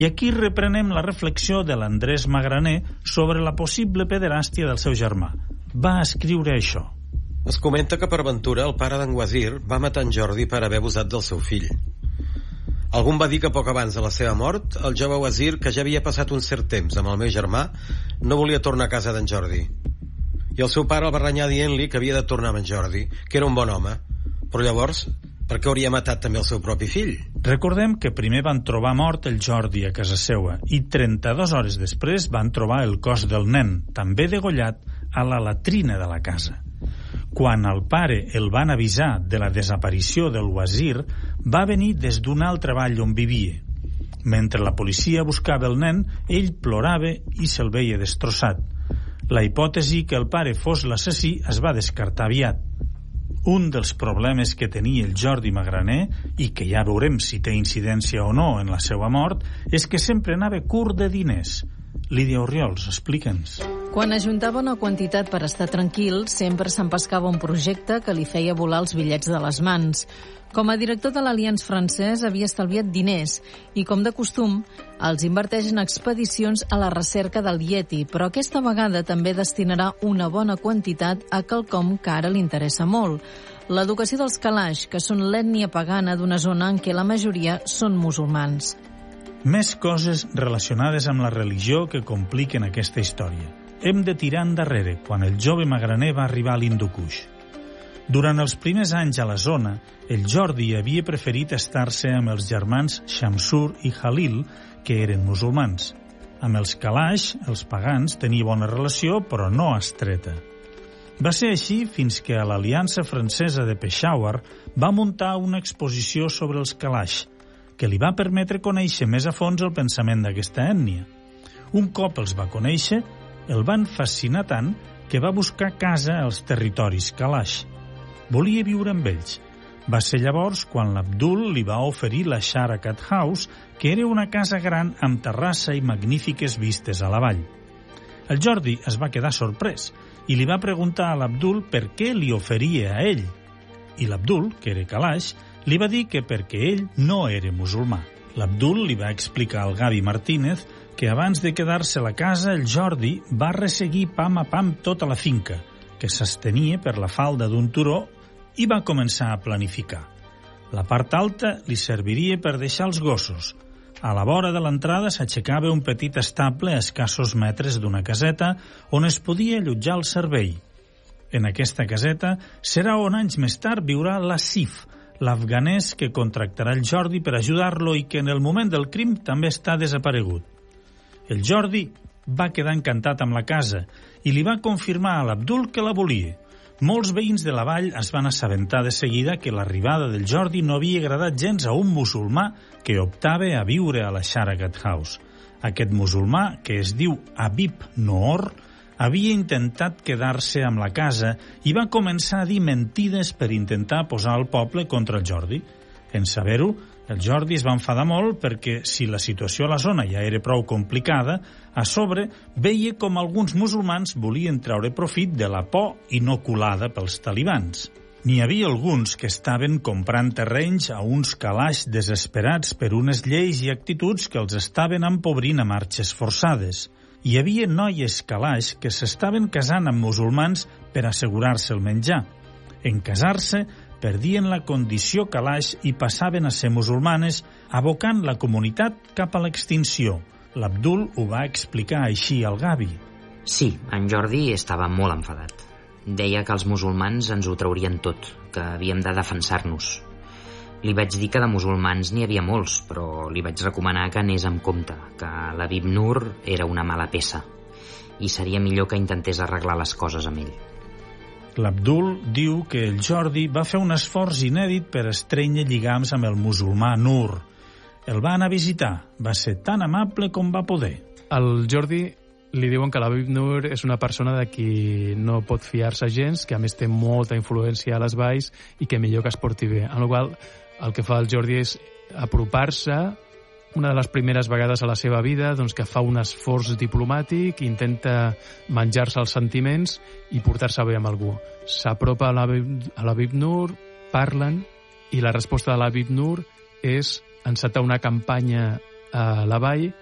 I aquí reprenem la reflexió de l'Andrés Magraner sobre la possible pederàstia del seu germà. Va escriure això. Es comenta que per ventura el pare d'en Wazir va matar en Jordi per haver abusat del seu fill. Algun va dir que poc abans de la seva mort, el jove Wazir, que ja havia passat un cert temps amb el meu germà, no volia tornar a casa d'en Jordi. I el seu pare el va renyar dient-li que havia de tornar amb en Jordi, que era un bon home. Però llavors, per què hauria matat també el seu propi fill? Recordem que primer van trobar mort el Jordi a casa seua i 32 hores després van trobar el cos del nen, també degollat, a la latrina de la casa. Quan el pare el van avisar de la desaparició del Wazir, va venir des d'un altre vall on vivia. Mentre la policia buscava el nen, ell plorava i se'l veia destrossat. La hipòtesi que el pare fos l'assassí es va descartar aviat. Un dels problemes que tenia el Jordi Magraner, i que ja veurem si té incidència o no en la seva mort, és que sempre anava curt de diners. Lídia Orriols, explica'ns. Quan ajuntava una quantitat per estar tranquil, sempre s'empescava un projecte que li feia volar els bitllets de les mans. Com a director de l'Allianz francès havia estalviat diners i, com de costum, els inverteix en expedicions a la recerca del Yeti, però aquesta vegada també destinarà una bona quantitat a quelcom que ara li interessa molt: l'educació dels Kalash, que són l'ètnia pagana d'una zona en què la majoria són musulmans. Més coses relacionades amb la religió que compliquen aquesta història. Hem de tirar endarrere quan el jove Magraner va arribar a l'Hindu Kush. Durant els primers anys a la zona, el Jordi havia preferit estar-se amb els germans Shamsur i Khalil, que eren musulmans. Amb els Kalash, els pagans, tenia bona relació, però no estreta. Va ser així fins que a l'Aliança Francesa de Peshawar va muntar una exposició sobre els Kalash, que li va permetre conèixer més a fons el pensament d'aquesta ètnia. Un cop els va conèixer, el van fascinar tant que va buscar casa als territoris Kalash. Volia viure amb ells. Va ser llavors quan l'Abdul li va oferir la Sharakat House, que era una casa gran amb terrassa i magnífiques vistes a la vall. El Jordi es va quedar sorprès i li va preguntar a l'Abdul per què li oferia a ell. I l'Abdul, que era Kalash, li va dir que perquè ell no era musulmà. L'Abdul li va explicar al Gavi Martínez que abans de quedar-se a la casa, el Jordi va resseguir pam a pam tota la finca, que s'estenia per la falda d'un turó, i va començar a planificar. La part alta li serviria per deixar els gossos. A la vora de l'entrada s'aixecava un petit estable a escassos metres d'una caseta on es podia allotjar el servei. En aquesta caseta serà on anys més tard viurà l'Asif, l'afganès que contractarà el Jordi per ajudar-lo i que en el moment del crim també està desaparegut. El Jordi va quedar encantat amb la casa i li va confirmar a l'Abdul que la volia. Molts veïns de la vall es van assabentar de seguida que l'arribada del Jordi no havia agradat gens a un musulmà que optava a viure a la Sharakat House. Aquest musulmà, que es diu Habib Noor, havia intentat quedar-se amb la casa i va començar a dir mentides per intentar posar el poble contra el Jordi. En saber-ho, el Jordi es va enfadar molt perquè, si la situació a la zona ja era prou complicada, a sobre veia com alguns musulmans volien treure profit de la por inoculada pels talibans. N'hi havia alguns que estaven comprant terrenys a uns Kalash desesperats per unes lleis i actituds que els estaven empobrint a marxes forçades. Hi havia noies Kalash que s'estaven casant amb musulmans per assegurar-se el menjar. En casar-se, perdien la condició Kalash i passaven a ser musulmanes, abocant la comunitat cap a l'extinció. L'Abdul ho va explicar així al Gavi. Sí, en Jordi estava molt enfadat. Deia que els musulmans ens ho traurien tot, que havíem de defensar-nos. Li vaig dir que de musulmans n'hi havia molts, però li vaig recomanar que anés amb compte, que l'Habib Noor era una mala peça, i seria millor que intentés arreglar les coses amb ell. L'Abdul diu que el Jordi va fer un esforç inèdit per estrènyer lligams amb el musulmà Noor. El va anar a visitar, va ser tan amable com va poder. Al Jordi li diuen que l'Habib Noor és una persona de qui no pot fiar-se gens, que a més té molta influència a les valls i que millor que es porti bé. En la qual el que fa el Jordi és apropar-se una de les primeres vegades a la seva vida, doncs, que fa un esforç diplomàtic, intenta menjar-se els sentiments i portar-se bé amb algú. S'apropa a l'Habib Noor, parlen, i la resposta de l'Habib Noor és encetar una campanya a la vall